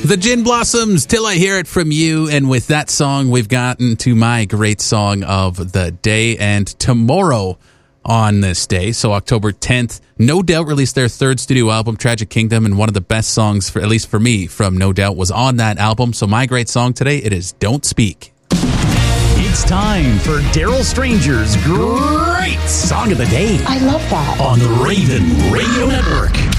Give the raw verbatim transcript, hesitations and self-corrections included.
The Gin Blossoms, Till I Hear It From You. And with that song, we've gotten to my great song of the day. And tomorrow on this day, so October tenth, No Doubt released their third studio album, Tragic Kingdom. And one of the best songs, for at least for me, from No Doubt was on that album. So my great song today, it is Don't Speak. It's time for Daryl Stranger's Great Song of the Day. I love that. On the Raven Radio Network.